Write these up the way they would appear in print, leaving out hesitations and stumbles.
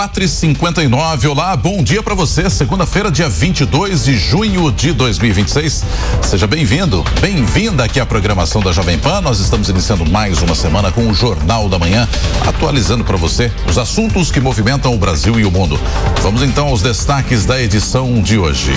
4h59, olá, bom dia para você, segunda-feira, dia 22 de junho de 2026. Seja bem-vindo, bem-vinda aqui à programação da Jovem Pan. Nós estamos iniciando mais uma semana com o Jornal da Manhã, atualizando para você os assuntos que movimentam o Brasil e o mundo. Vamos então aos destaques da edição de hoje.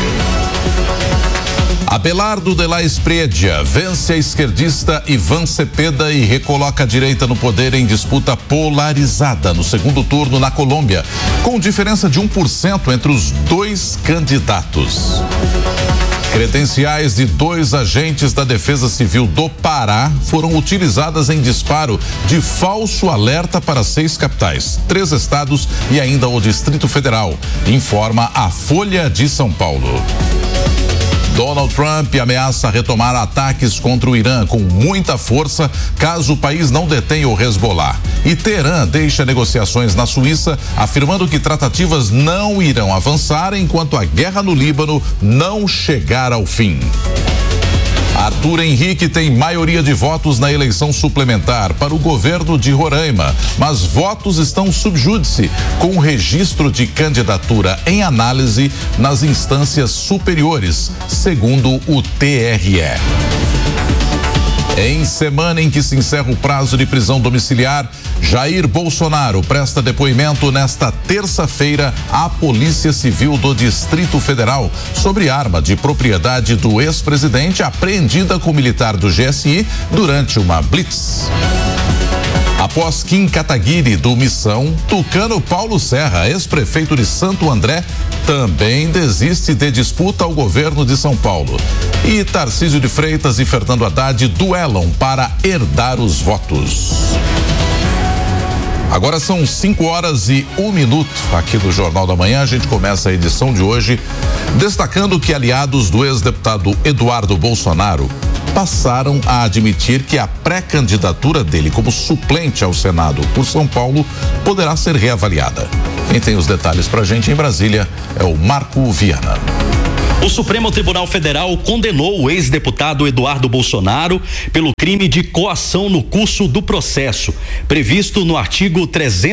Abelardo de la Espriella vence a esquerdista Ivan Cepeda e recoloca a direita no poder em disputa polarizada no segundo turno na Colômbia, com diferença de 1% entre os dois candidatos. Credenciais de 2 agentes da Defesa Civil do Pará foram utilizadas em disparo de falso alerta para 6 capitais, 3 estados e ainda o Distrito Federal, informa a Folha de São Paulo. Donald Trump ameaça retomar ataques contra o Irã com muita força caso o país não detenha o Hezbollah. E Teherã deixa negociações na Suíça, afirmando que tratativas não irão avançar enquanto a guerra no Líbano não chegar ao fim. Arthur Henrique tem maioria de votos na eleição suplementar para o governo de Roraima, mas votos estão sub júdice, com o registro de candidatura em análise nas instâncias superiores, segundo o TRE. Em semana em que se encerra o prazo de prisão domiciliar, Jair Bolsonaro presta depoimento nesta terça-feira à Polícia Civil do Distrito Federal sobre arma de propriedade do ex-presidente apreendida com militar do GSI durante uma blitz. Após Kim Kataguiri do Missão, tucano Paulo Serra, ex-prefeito de Santo André, também desiste de disputa ao governo de São Paulo. E Tarcísio de Freitas e Fernando Haddad duelam para herdar os votos. Agora são 5h01 aqui do Jornal da Manhã. A gente começa a edição de hoje destacando que aliados do ex-deputado Eduardo Bolsonaro passaram a admitir que a pré-candidatura dele como suplente ao Senado por São Paulo poderá ser reavaliada. Quem tem os detalhes pra gente em Brasília é o Marco Viana. O Supremo Tribunal Federal condenou o ex-deputado Eduardo Bolsonaro pelo crime de coação no curso do processo, previsto no artigo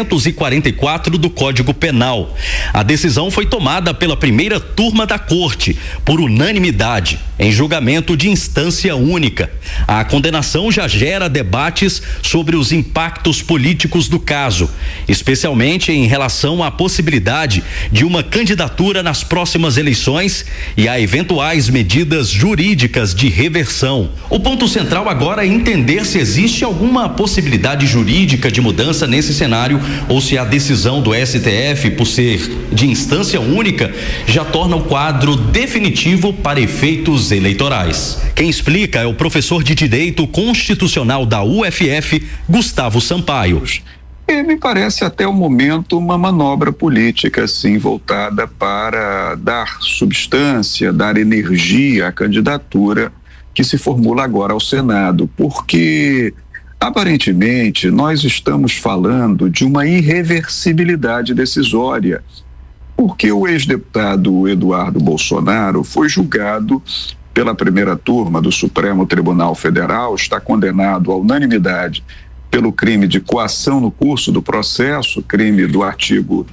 344 do Código Penal. A decisão foi tomada pela primeira turma da Corte, por unanimidade, em julgamento de instância única. A condenação já gera debates sobre os impactos políticos do caso, especialmente em relação à possibilidade de uma candidatura nas próximas eleições e a eventuais medidas jurídicas de reversão. O ponto central agora é entender se existe alguma possibilidade jurídica de mudança nesse cenário ou se a decisão do STF, por ser de instância única, já torna o quadro definitivo para efeitos eleitorais. Quem explica é o professor de Direito Constitucional da UFF, Gustavo Sampaio. Me parece até o momento uma manobra política, assim, voltada para dar substância, dar energia à candidatura que se formula agora ao Senado, porque aparentemente nós estamos falando de uma irreversibilidade decisória, porque o ex-deputado Eduardo Bolsonaro foi julgado pela primeira turma do Supremo Tribunal Federal, está condenado à unanimidade pelo crime de coação no curso do processo, crime do artigo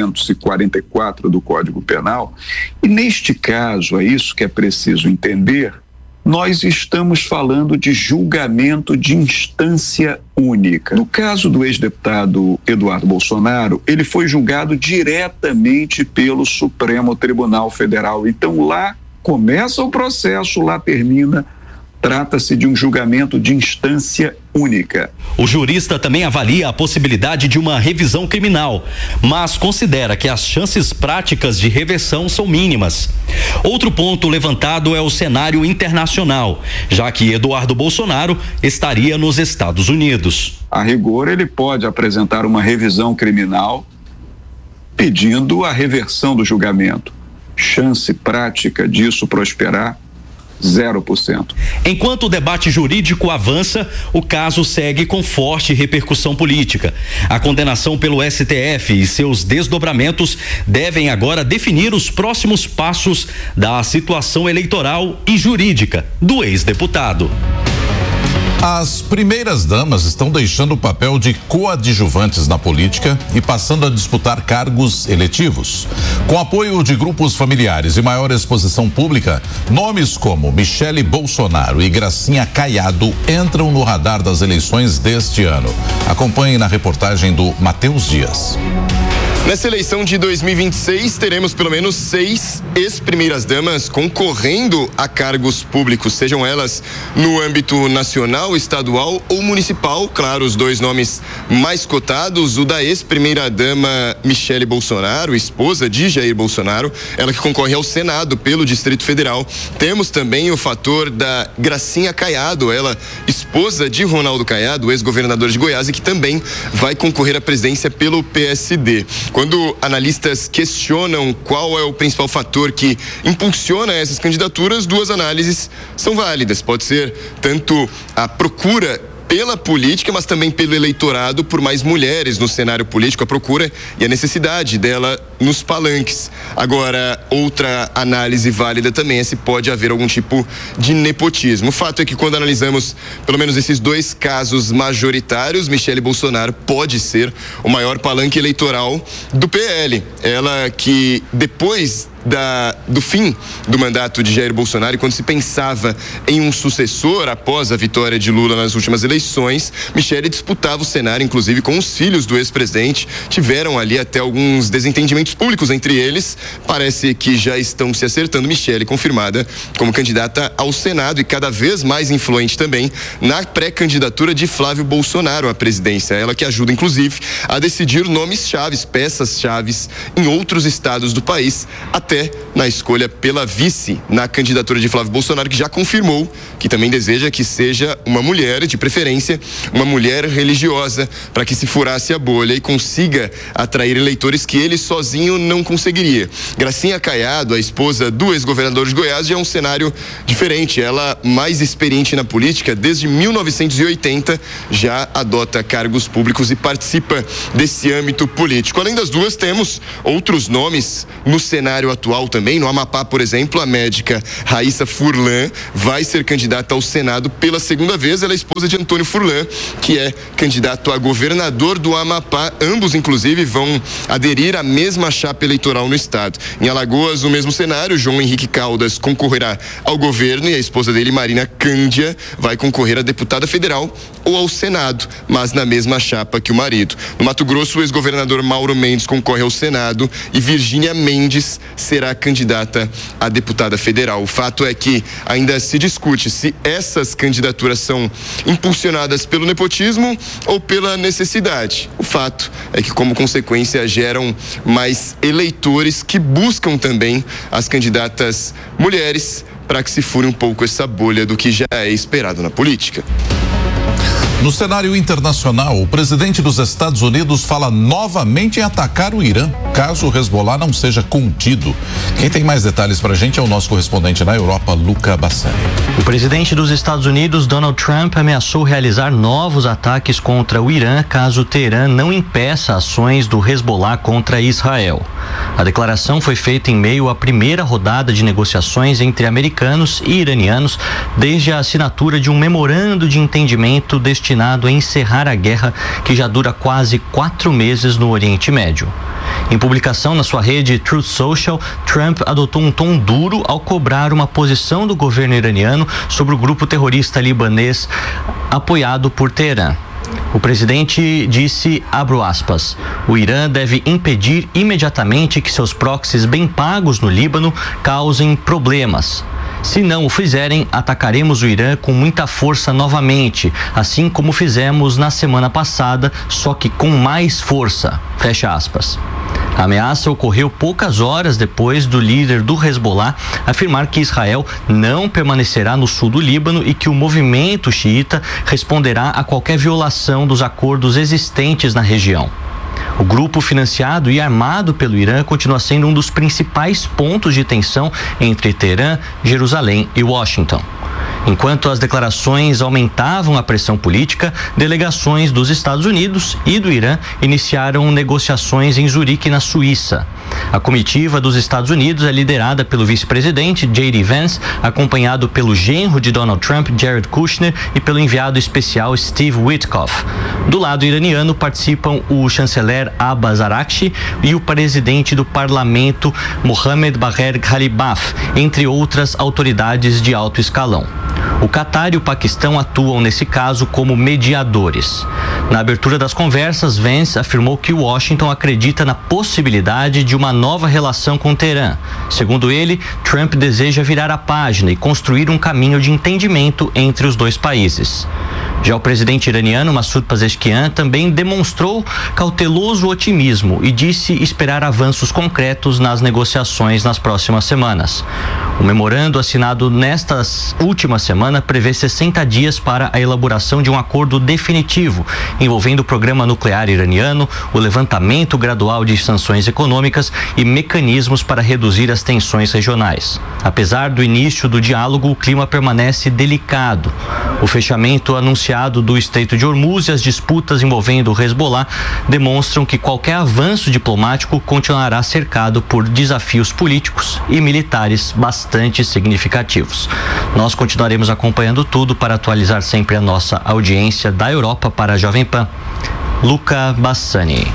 344 do Código Penal. E neste caso, é isso que é preciso entender, nós estamos falando de julgamento de instância única. No caso do ex-deputado Eduardo Bolsonaro, ele foi julgado diretamente pelo Supremo Tribunal Federal. Então lá começa o processo, lá termina. Trata-se de um julgamento de instância única. O jurista também avalia a possibilidade de uma revisão criminal, mas considera que as chances práticas de reversão são mínimas. Outro ponto levantado é o cenário internacional, já que Eduardo Bolsonaro estaria nos Estados Unidos. A rigor, ele pode apresentar uma revisão criminal pedindo a reversão do julgamento. Chance prática disso prosperar? 0%. Enquanto o debate jurídico avança, o caso segue com forte repercussão política. A condenação pelo STF e seus desdobramentos devem agora definir os próximos passos da situação eleitoral e jurídica do ex-deputado. As primeiras damas estão deixando o papel de coadjuvantes na política e passando a disputar cargos eletivos. Com apoio de grupos familiares e maior exposição pública, nomes como Michele Bolsonaro e Gracinha Caiado entram no radar das eleições deste ano. Acompanhe na reportagem do Matheus Dias. Nessa eleição de 2026, teremos pelo menos 6 ex-primeiras-damas concorrendo a cargos públicos, sejam elas no âmbito nacional, estadual ou municipal. Claro, os 2 nomes mais cotados, o da ex-primeira-dama Michele Bolsonaro, esposa de Jair Bolsonaro, ela que concorre ao Senado pelo Distrito Federal. Temos também o fator da Gracinha Caiado, ela esposa de Ronaldo Caiado, ex-governador de Goiás, e que também vai concorrer à presidência pelo PSD. Quando analistas questionam qual é o principal fator que impulsiona essas candidaturas, 2 análises são válidas. Pode ser tanto a procura pela política, mas também pelo eleitorado por mais mulheres no cenário político, a procura e a necessidade dela nos palanques. Agora, outra análise válida também é se pode haver algum tipo de nepotismo. O fato é que quando analisamos pelo menos esses 2 casos majoritários, Michele Bolsonaro pode ser o maior palanque eleitoral do PL. Ela que depois do fim do mandato de Jair Bolsonaro, e quando se pensava em um sucessor após a vitória de Lula nas últimas eleições, Michele disputava o cenário, inclusive com os filhos do ex-presidente. Tiveram ali até alguns desentendimentos públicos entre eles. Parece que já estão se acertando. Michele confirmada como candidata ao Senado e cada vez mais influente também na pré-candidatura de Flávio Bolsonaro à presidência. Ela que ajuda, inclusive, a decidir nomes chaves, peças chaves em outros estados do país, até na escolha pela vice na candidatura de Flávio Bolsonaro, que já confirmou que também deseja que seja uma mulher, de preferência, uma mulher religiosa, para que se furasse a bolha e consiga atrair eleitores que ele sozinho não conseguiria. Gracinha Caiado, a esposa do ex-governador de Goiás, já é um cenário diferente. Ela, mais experiente na política, desde 1980, já adota cargos públicos e participa desse âmbito político. Além das 2, temos outros nomes no cenário atual também. No Amapá, por exemplo, a médica Raíssa Furlan vai ser candidata ao Senado pela 2ª vez. Ela é esposa de Antônio Furlan, que é candidato a governador do Amapá. Ambos, inclusive, vão aderir à mesma chapa eleitoral no estado. Em Alagoas, o mesmo cenário, João Henrique Caldas concorrerá ao governo e a esposa dele, Marina Cândia, vai concorrer a deputada federal ou ao Senado, mas na mesma chapa que o marido. No Mato Grosso, o ex-governador Mauro Mendes concorre ao Senado e Virgínia Mendes será candidata a deputada federal. O fato é que ainda se discute se essas candidaturas são impulsionadas pelo nepotismo ou pela necessidade. O fato é que, como consequência, geram mais eleitores que buscam também as candidatas mulheres para que se fure um pouco essa bolha do que já é esperado na política. No cenário internacional, o presidente dos Estados Unidos fala novamente em atacar o Irã, caso o Hezbollah não seja contido. Quem tem mais detalhes pra gente é o nosso correspondente na Europa, Luca Bassani. O presidente dos Estados Unidos, Donald Trump, ameaçou realizar novos ataques contra o Irã caso Teherã não impeça ações do Hezbollah contra Israel. A declaração foi feita em meio à primeira rodada de negociações entre americanos e iranianos desde a assinatura de um memorando de entendimento destinado a encerrar a guerra que já dura quase 4 meses no Oriente Médio. Em publicação na sua rede Truth Social, Trump adotou um tom duro ao cobrar uma posição do governo iraniano sobre o grupo terrorista libanês apoiado por Teherã. O presidente disse, abro aspas, o Irã deve impedir imediatamente que seus proxies bem pagos no Líbano causem problemas. Se não o fizerem, atacaremos o Irã com muita força novamente, assim como fizemos na semana passada, só que com mais força. Fecha aspas. A ameaça ocorreu poucas horas depois do líder do Hezbollah afirmar que Israel não permanecerá no sul do Líbano e que o movimento xiita responderá a qualquer violação dos acordos existentes na região. O grupo financiado e armado pelo Irã continua sendo um dos principais pontos de tensão entre Teherã, Jerusalém e Washington. Enquanto as declarações aumentavam a pressão política, delegações dos Estados Unidos e do Irã iniciaram negociações em Zurique, na Suíça. A comitiva dos Estados Unidos é liderada pelo vice-presidente J.D. Vance, acompanhado pelo genro de Donald Trump, Jared Kushner, e pelo enviado especial Steve Witkoff. Do lado iraniano participam o chanceler Abbas Araghchi e o presidente do parlamento Mohammad Bagher Ghalibaf, entre outras autoridades de alto escalão. O Catar e o Paquistão atuam nesse caso como mediadores. Na abertura das conversas, Vance afirmou que Washington acredita na possibilidade de uma nova relação com Teherã. Segundo ele, Trump deseja virar a página e construir um caminho de entendimento entre os dois países. Já o presidente iraniano Masoud Pezeshkian também demonstrou cauteloso otimismo e disse esperar avanços concretos nas negociações nas próximas semanas. O memorando assinado nesta última semana prevê 60 dias para a elaboração de um acordo definitivo envolvendo o programa nuclear iraniano, o levantamento gradual de sanções econômicas e mecanismos para reduzir as tensões regionais. Apesar do início do diálogo, o clima permanece delicado. O fechamento anunciado do Estreito de Hormuz e as disputas envolvendo o Hezbollah demonstram que qualquer avanço diplomático continuará cercado por desafios políticos e militares bastante significativos. Nós continuaremos acompanhando tudo para atualizar sempre a nossa audiência da Europa para a Jovem Pan. Luca Bassani.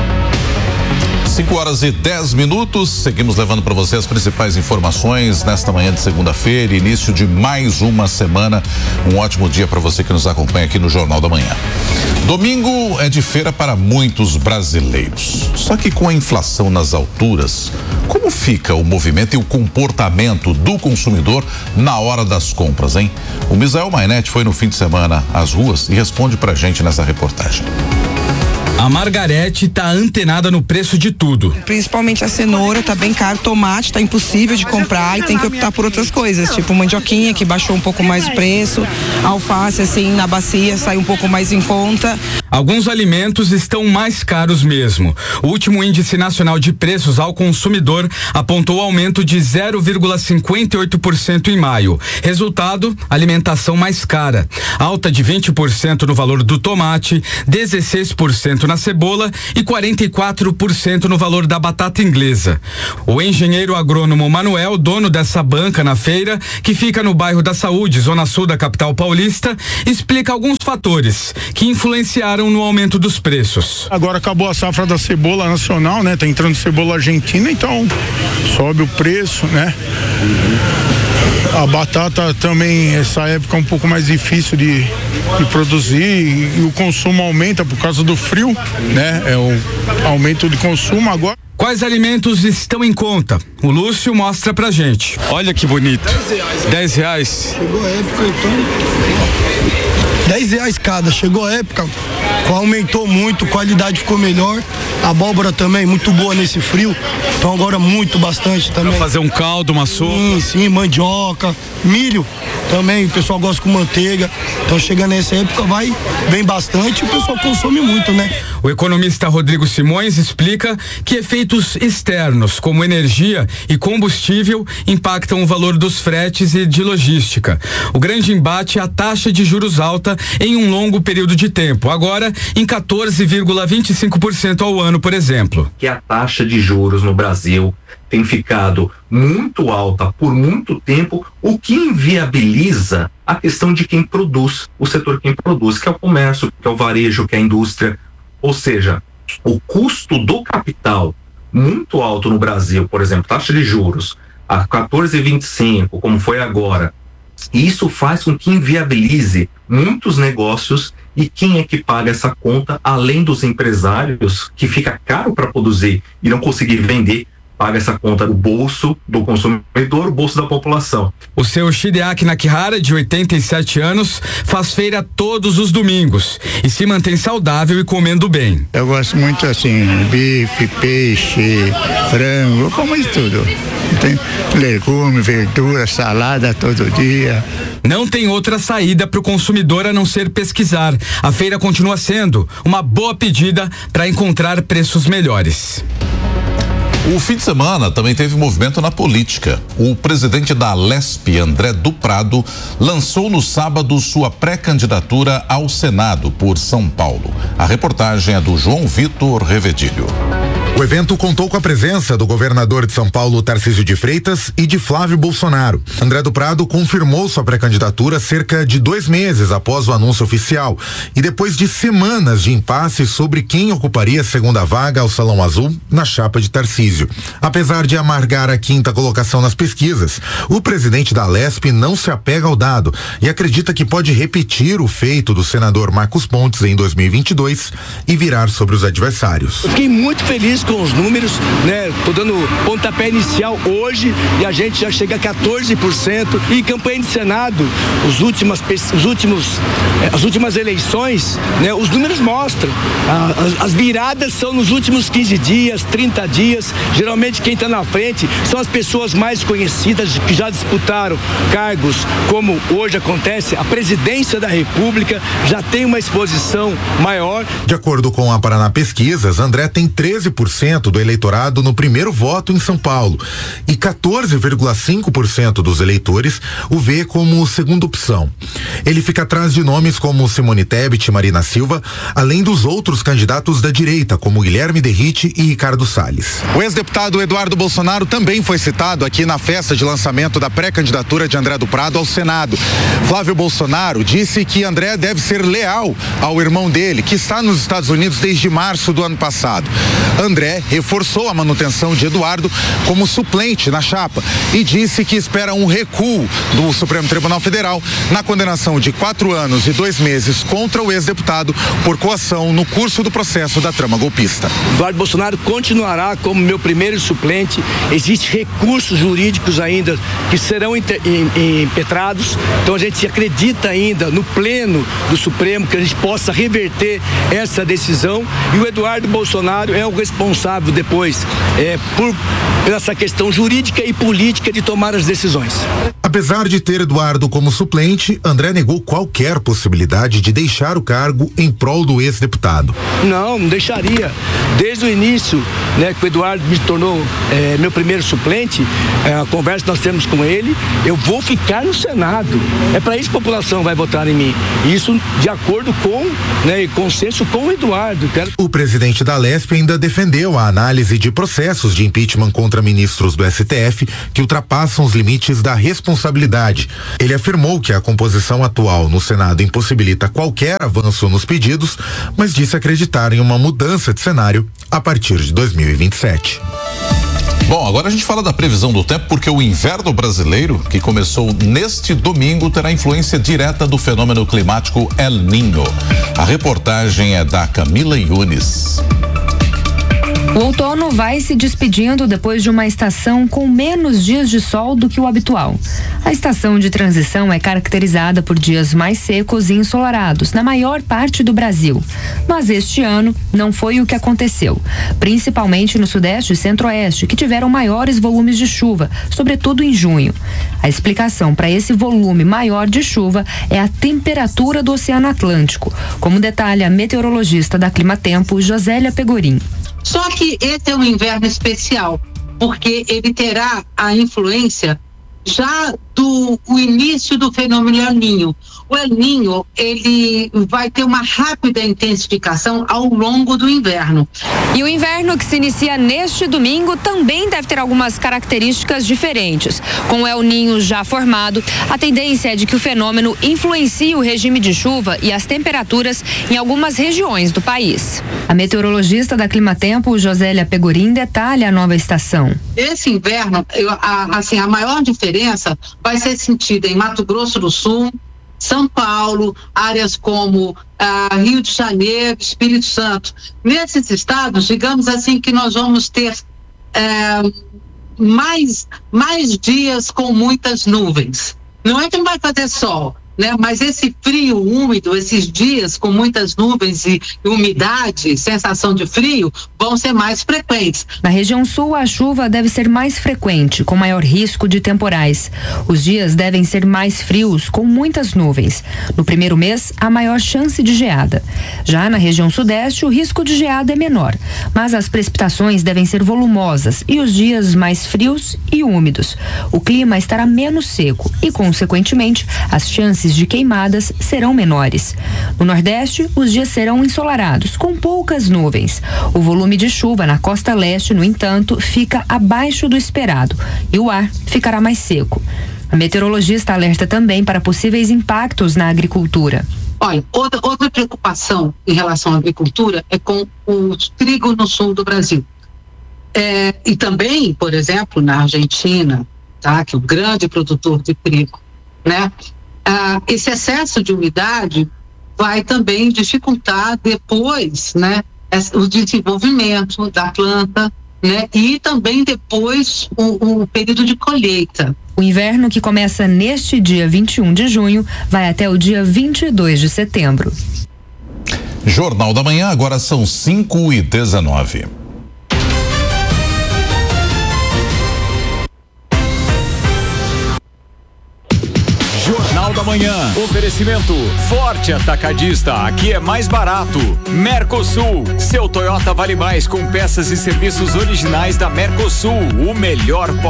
5h10, seguimos levando para você as principais informações nesta manhã de segunda-feira, início de mais uma semana. Um ótimo dia para você que nos acompanha aqui no Jornal da Manhã. Domingo é de feira para muitos brasileiros. Só que com a inflação nas alturas, como fica o movimento e o comportamento do consumidor na hora das compras, hein? O Misael Mainetti foi no fim de semana às ruas e responde pra gente nessa reportagem. A Margarete tá antenada no preço de tudo. Principalmente a cenoura tá bem caro, tomate tá impossível de comprar e tem que optar por outras coisas, tipo mandioquinha que baixou um pouco mais o preço, alface assim na bacia sai um pouco mais em conta. Alguns alimentos estão mais caros mesmo. O último índice nacional de preços ao consumidor apontou aumento de 0,58% em maio. Resultado, alimentação mais cara. Alta de 20% no valor do tomate, 16% na cebola e 44% no valor da batata inglesa. O engenheiro agrônomo Manuel, dono dessa banca na feira, que fica no bairro da Saúde, zona sul da capital paulista, explica alguns fatores que influenciaram no aumento dos preços. Agora acabou a safra da cebola nacional, né? Tá entrando cebola argentina, então sobe o preço, né? A batata também, essa época é um pouco mais difícil de produzir e o consumo aumenta por causa do frio, né? É o aumento de consumo agora. Quais alimentos estão em conta? O Lúcio mostra pra gente. Olha que bonito. R$10. Chegou a época, então. R$10 cada. Chegou a época, aumentou muito, qualidade ficou melhor. A abóbora também, muito boa nesse frio. Então agora muito, bastante também. Pra fazer um caldo, uma sopa? Sim, mandioca, milho também, o pessoal gosta com manteiga. Então chegando nessa época vem bastante e o pessoal consome muito, né? O economista Rodrigo Simões explica que efeitos externos, como energia e combustível, impactam o valor dos fretes e de logística. O grande embate é a taxa de juros alta em um longo período de tempo, agora em 14,25% ao ano, por exemplo. Que a taxa de juros no Brasil tem ficado muito alta por muito tempo, o que inviabiliza a questão de quem produz, o setor quem produz, que é o comércio, que é o varejo, que é a indústria. Ou seja, o custo do capital muito alto no Brasil, por exemplo, taxa de juros a 14,25, como foi agora, isso faz com que inviabilize muitos negócios. E quem é que paga essa conta, além dos empresários, que fica caro para produzir e não conseguir vender, paga essa conta do bolso do consumidor, o bolso da população. O seu Shideaki Nakihara, de 87 anos, faz feira todos os domingos e se mantém saudável e comendo bem. Eu gosto muito assim, bife, peixe, frango, eu como isso tudo. Tem legume, verdura, salada todo dia. Não tem outra saída para o consumidor a não ser pesquisar. A feira continua sendo uma boa pedida para encontrar preços melhores. O fim de semana também teve movimento na política. O presidente da Alesp, André do Prado, lançou no sábado sua pré-candidatura ao Senado por São Paulo. A reportagem é do João Vitor Revedilho. O evento contou com a presença do governador de São Paulo, Tarcísio de Freitas, e de Flávio Bolsonaro. André do Prado confirmou sua pré-candidatura cerca de 2 meses após o anúncio oficial e depois de semanas de impasse sobre quem ocuparia a segunda vaga ao Salão Azul na chapa de Tarcísio. Apesar de amargar a 5ª colocação nas pesquisas, o presidente da Alesp não se apega ao dado e acredita que pode repetir o feito do senador Marcos Pontes em 2022 e virar sobre os adversários. Eu fiquei muito feliz com os números, né? Tô dando pontapé inicial hoje e a gente já chega a 14%. E campanha de Senado, as últimas eleições, né? Os números mostram. As viradas são nos últimos 15 dias, 30 dias. Geralmente quem está na frente são as pessoas mais conhecidas que já disputaram cargos, como hoje acontece, a presidência da República já tem uma exposição maior. De acordo com a Paraná Pesquisas, André tem 13% do eleitorado no primeiro voto em São Paulo e 14,5% dos eleitores o vê como segunda opção. Ele fica atrás de nomes como Simone Tebet e Marina Silva, além dos outros candidatos da direita, como Guilherme Derrite e Ricardo Salles. O ex-deputado Eduardo Bolsonaro também foi citado aqui na festa de lançamento da pré-candidatura de André do Prado ao Senado. Flávio Bolsonaro disse que André deve ser leal ao irmão dele, que está nos Estados Unidos desde março do ano passado. André reforçou a manutenção de Eduardo como suplente na chapa e disse que espera um recuo do Supremo Tribunal Federal na condenação de 4 anos e 2 meses contra o ex-deputado por coação no curso do processo da trama golpista. Eduardo Bolsonaro continuará como meu primeiro suplente. Existem recursos jurídicos ainda que serão impetrados, então a gente acredita ainda no pleno do Supremo que a gente possa reverter essa decisão, e o Eduardo Bolsonaro é o responsável depois por essa questão jurídica e política de tomar as decisões. Apesar de ter Eduardo como suplente, André negou qualquer possibilidade de deixar o cargo em prol do ex-deputado. Não deixaria. Desde o início, né, que o Eduardo me tornou meu primeiro suplente, a conversa que nós temos com ele, eu vou ficar no Senado. É para isso que a população vai votar em mim. Isso de acordo com, e consenso com o Eduardo. O presidente da Alesp ainda defendeu a análise de processos de impeachment contra ministros do STF que ultrapassam os limites da responsabilidade. Ele afirmou que a composição atual no Senado impossibilita qualquer avanço nos pedidos, mas disse acreditar em uma mudança de cenário a partir de 2027. Bom, agora a gente fala da previsão do tempo, porque o inverno brasileiro, que começou neste domingo, terá influência direta do fenômeno climático El Niño. A reportagem é da Camila Yunes. O outono vai se despedindo depois de uma estação com menos dias de sol do que o habitual. A estação de transição é caracterizada por dias mais secos e ensolarados na maior parte do Brasil. Mas este ano não foi o que aconteceu, principalmente no Sudeste e Centro-Oeste, que tiveram maiores volumes de chuva, sobretudo em junho. A explicação para esse volume maior de chuva é a temperatura do Oceano Atlântico, como detalha a meteorologista da Climatempo, Josélia Pegorim. Só que esse é um inverno especial, porque ele terá a influência já do início do fenômeno El Niño. O El Niño, ele vai ter uma rápida intensificação ao longo do inverno. E o inverno que se inicia neste domingo também deve ter algumas características diferentes. Com o El Niño já formado, a tendência é de que o fenômeno influencie o regime de chuva e as temperaturas em algumas regiões do país. A meteorologista da Climatempo, Josélia Pegorim, detalha a nova estação. Esse inverno, a maior diferença vai ser sentida em Mato Grosso do Sul, São Paulo, áreas como Rio de Janeiro, Espírito Santo. Nesses estados, digamos assim, que nós vamos ter mais dias com muitas nuvens. Não é que não vai fazer sol, né? Mas esse frio úmido, esses dias com muitas nuvens e umidade, sensação de frio, vão ser mais frequentes. Na região sul, a chuva deve ser mais frequente, com maior risco de temporais. Os dias devem ser mais frios, com muitas nuvens. No primeiro mês, há maior chance de geada. Já na região sudeste, o risco de geada é menor, mas as precipitações devem ser volumosas e os dias mais frios e úmidos. O clima estará menos seco e, consequentemente, as chances índices de queimadas serão menores. No Nordeste, os dias serão ensolarados, com poucas nuvens. O volume de chuva na costa leste, no entanto, fica abaixo do esperado e o ar ficará mais seco. A meteorologista alerta também para possíveis impactos na agricultura. Olha, outra preocupação em relação à agricultura é com o trigo no sul do Brasil. E também, por exemplo, na Argentina, tá, que é um grande produtor de trigo, né? Esse excesso de umidade vai também dificultar depois, né, o desenvolvimento da planta, né, e também depois o período de colheita. O inverno, que começa neste dia 21 de junho, vai até o dia 22 de setembro. Jornal da Manhã, agora são 5h19. Jornal da Manhã. Oferecimento Forte Atacadista. Aqui é mais barato. Mercosul. Seu Toyota vale mais com peças e serviços originais da Mercosul. O melhor